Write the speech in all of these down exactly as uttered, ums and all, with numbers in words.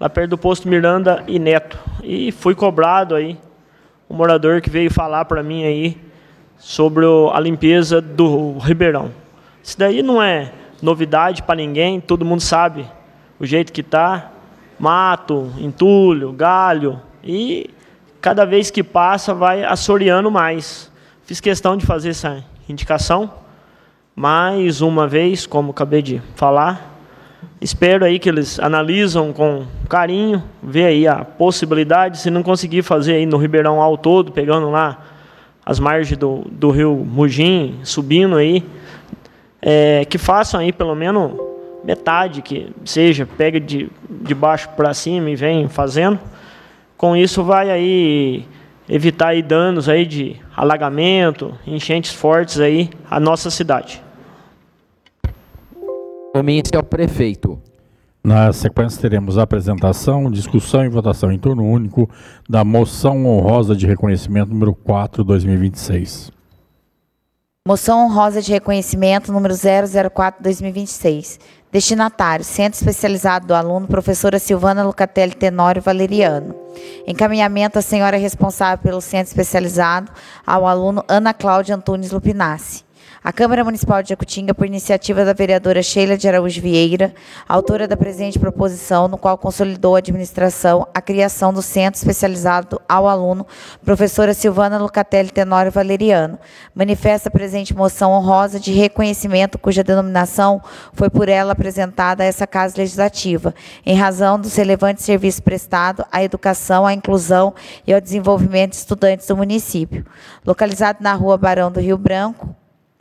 lá perto do posto Miranda e Neto. E fui cobrado aí, um morador que veio falar para mim aí sobre o, a limpeza do Ribeirão. Isso daí não é novidade para ninguém, todo mundo sabe o jeito que está, mato, entulho, galho, e cada vez que passa vai assoreando mais. Fiz questão de fazer essa indicação, mais uma vez, como acabei de falar. Espero aí que eles analisam com carinho, vê aí a possibilidade, se não conseguir fazer aí no Ribeirão ao todo, pegando lá as margens do, do rio Mugim, subindo aí, é, que façam aí pelo menos metade, que seja, pega de, de baixo para cima e vem fazendo. Com isso vai aí evitar aí danos aí de alagamento, enchentes fortes aí à nossa cidade. Realmente é o prefeito. Na sequência teremos a apresentação, discussão e votação em turno único da moção honrosa de reconhecimento número quatro, dois mil e vinte e seis. Moção honrosa de reconhecimento número zero zero quatro, dois mil e vinte e seis. Destinatário, Centro Especializado do Aluno, professora Silvana Lucatelli Tenório Valeriano. Encaminhamento à senhora responsável pelo Centro Especializado, ao aluno Ana Cláudia Antunes Lupinassi. A Câmara Municipal de Jacutinga, por iniciativa da vereadora Sheila de Araújo Vieira, autora da presente proposição, no qual consolidou a administração, a criação do Centro Especializado ao Aluno, professora Silvana Lucatelli Tenório Valeriano. Manifesta a presente moção honrosa de reconhecimento, cuja denominação foi por ela apresentada a essa Casa Legislativa, em razão dos relevantes serviços prestados à educação, à inclusão e ao desenvolvimento de estudantes do município. Localizado na rua Barão do Rio Branco,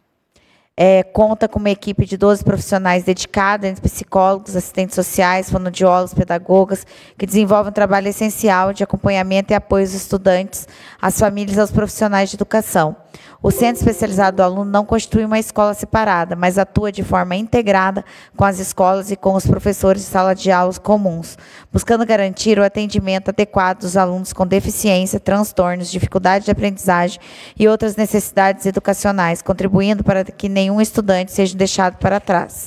É, conta com uma equipe de doze profissionais dedicados, entre psicólogos, assistentes sociais, fonoaudiólogos, pedagogas, que desenvolvem um trabalho essencial de acompanhamento e apoio aos estudantes, às famílias e aos profissionais de educação. O Centro Especializado do Aluno não constitui uma escola separada, mas atua de forma integrada com as escolas e com os professores de sala de aulas comuns, buscando garantir o atendimento adequado dos alunos com deficiência, transtornos, dificuldade de aprendizagem e outras necessidades educacionais, contribuindo para que nenhum estudante seja deixado para trás.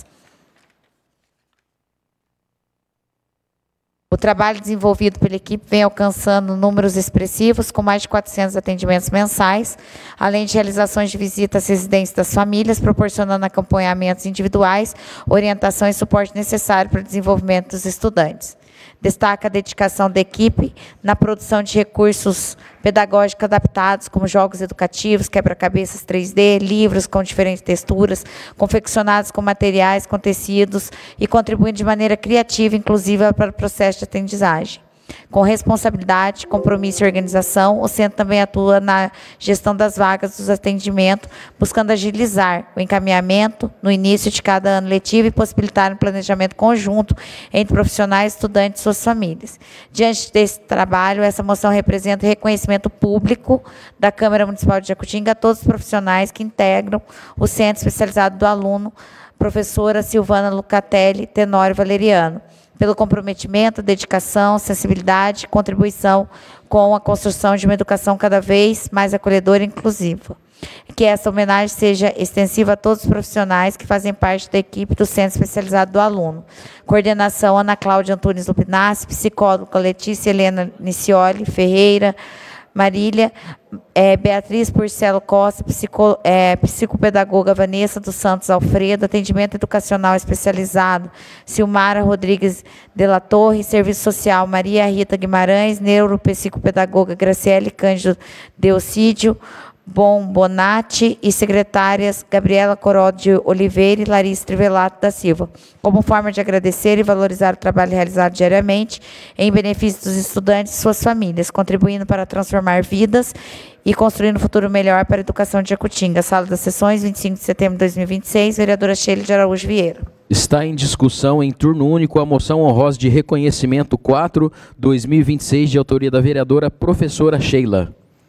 O trabalho desenvolvido pela equipe vem alcançando números expressivos, com mais de quatrocentos atendimentos mensais, além de realizações de visitas às residências das famílias, proporcionando acompanhamentos individuais, orientação e suporte necessário para o desenvolvimento dos estudantes. Destaca a dedicação da equipe na produção de recursos pedagógicos adaptados, como jogos educativos, quebra-cabeças três D, livros com diferentes texturas, confeccionados com materiais, com tecidos e contribuindo de maneira criativa e inclusiva para o processo de aprendizagem. Com responsabilidade, compromisso e organização, o centro também atua na gestão das vagas dos atendimentos, buscando agilizar o encaminhamento no início de cada ano letivo e possibilitar um planejamento conjunto entre profissionais, estudantes e suas famílias. Diante desse trabalho, essa moção representa o reconhecimento público da Câmara Municipal de Jacutinga a todos os profissionais que integram o Centro Especializado do Aluno, professora Silvana Lucatelli Tenório Valeriano, pelo comprometimento, dedicação, sensibilidade e contribuição com a construção de uma educação cada vez mais acolhedora e inclusiva. Que essa homenagem seja extensiva a todos os profissionais que fazem parte da equipe do Centro Especializado do Aluno. Coordenação Ana Cláudia Antunes Lupinassi, psicóloga Letícia Helena Nicioli Ferreira, Marília, é, Beatriz Porcelo Costa, psico, é, psicopedagoga Vanessa dos Santos Alfredo, atendimento educacional especializado Silmara Rodrigues de la Torre, serviço social Maria Rita Guimarães, neuropsicopedagoga Graciele Cândido Deocídio Bom Bonatti e secretárias Gabriela Coró de Oliveira e Larissa Trivelato da Silva, como forma de agradecer e valorizar o trabalho realizado diariamente em benefício dos estudantes e suas famílias, contribuindo para transformar vidas e construindo um futuro melhor para a educação de Jacutinga. Sala das Sessões, vinte e cinco de setembro de dois mil e vinte e seis, vereadora Sheila de Araújo Vieira. Está em discussão em turno único a moção honrosa de reconhecimento quatro, dois mil e vinte e seis, de autoria da vereadora professora Sheila.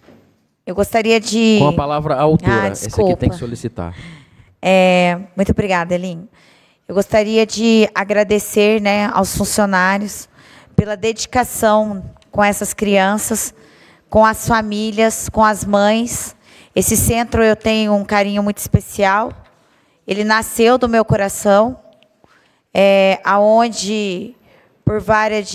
Eu gostaria de... Com a palavra a autora, ah, essa aqui tem que solicitar. É, muito obrigada, Elinho. Eu gostaria de agradecer, né, aos funcionários pela dedicação com essas crianças, com as famílias, com as mães. Esse centro eu tenho um carinho muito especial. Ele nasceu do meu coração, é, aonde, por várias